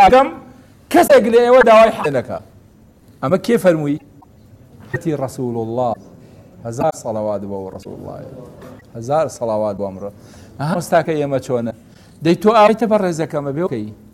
داواکەم کەسێک لە ئێوە داوای حەلەکە ئەمە کێ فەرمووی تی ڕەسوول الله هەزار سەڵاوات بۆ ڕەسوول الله هەزار سەڵاوات بۆ ئەمڕۆ ئەها ئێستاکە ئێمە چۆنە دەی تۆ ئاویتە بە ڕێزەکەمە بێ وکەی